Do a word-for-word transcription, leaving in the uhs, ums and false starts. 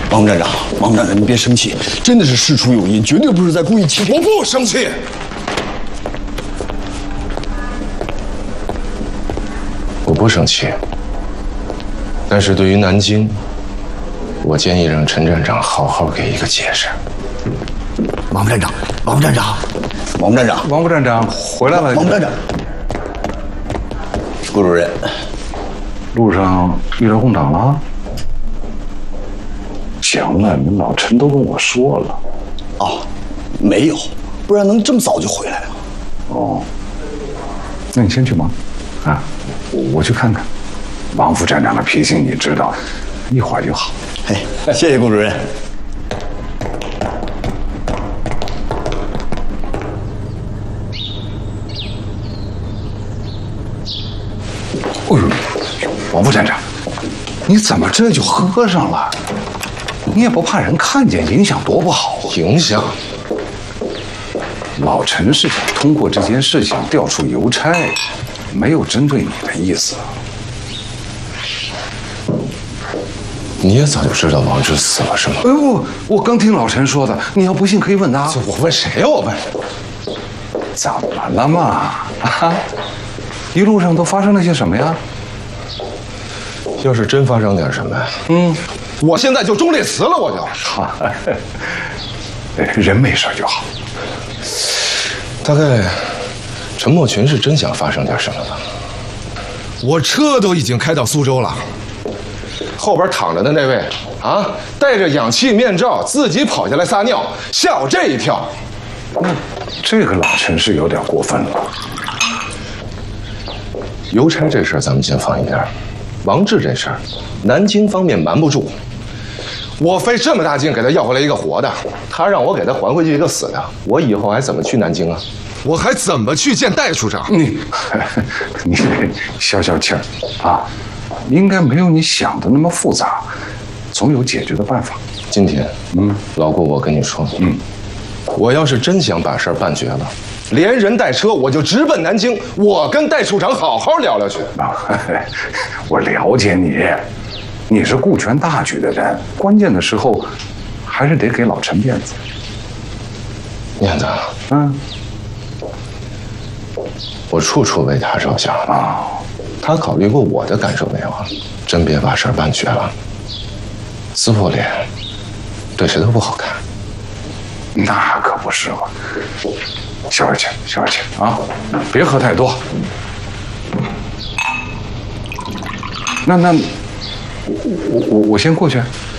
王副站长，王副站长，你别生气，真的是事出有因，绝对不是在故意欺骗。 我不生气。 我不生气，但是对于南京，我建议让陈站长好好给一个解释。 王副站长，王副站长，王副站长， 王副站长回来了。 王副站长，顾主任， 路上遇到共党了？行了，你老陈都跟我说了。 哦，没有，不然能这么早就回来了。 哦，那你先去忙，啊，我我去看看。王副站长的脾气你知道，一会儿就好。 嘿，谢谢顾主任。 哎呦，王副站长，你怎么这就喝上了？你也不怕人看见，影响多不好。 影响？ 老陈是想通过这件事情调出邮差，没有针对你的意思。 你也早就知道王志死了是吗？ 哎不，我刚听老陈说的。你要不信可以问他。 我问谁呀？我问。 怎么了嘛？啊？一路上都发生了些什么呀？ 要是真发生点什么， 嗯，我现在就忠烈祠了，我就。 好，人没事就好。 大概陈默群是真想发生点什么吧？ 我车都已经开到苏州了， 后边躺着的那位啊，戴着氧气面罩，自己跑下来撒尿，吓我这一跳。 那这个老陈是有点过分了。 邮差这事儿咱们先放一边，王志这事儿，南京方面瞒不住。我费这么大劲给他要回来一个活的，他让我给他还回去一个死的，我以后还怎么去南京啊？ 我还怎么去见戴处长？ 你，你消消气儿啊，应该没有你想的那么复杂，总有解决的办法。 今天，嗯，老顾，我跟你说，嗯，我要是真想把事儿办绝了，连人带车我就直奔南京，我跟戴处长好好聊聊去。 啊，我了解你，你是顾全大局的人，关键的时候还是得给老陈面子。 面子， 嗯， 我处处为他着想啊。 他考虑过我的感受没有啊？真别把事儿办绝了，撕破脸，对谁都不好看。 那可不是嘛，消消气，消消气啊，别喝太多。那那，我我我先过去。